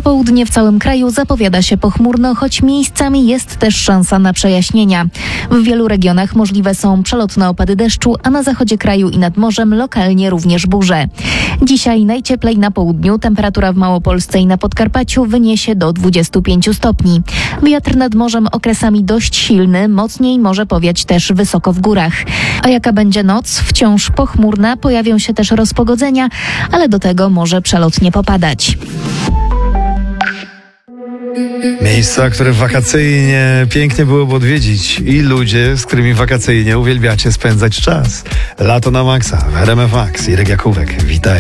Południe w całym kraju zapowiada się pochmurno, choć miejscami jest też szansa na przejaśnienia. W wielu regionach możliwe są przelotne opady deszczu, a na zachodzie kraju i nad morzem lokalnie również burze. Dzisiaj najcieplej na południu, temperatura w Małopolsce i na Podkarpaciu wyniesie do 25 stopni. Wiatr nad morzem okresami dość silny, mocniej może powiać też wysoko w górach. A jaka będzie noc? Wciąż pochmurna, pojawią się też rozpogodzenia, ale do tego może przelotnie popadać. Miejsca, które wakacyjnie pięknie byłoby odwiedzić i ludzie, z którymi wakacyjnie uwielbiacie spędzać czas. Lato na maksa w RMF Max. Irek Jakubek, witaj.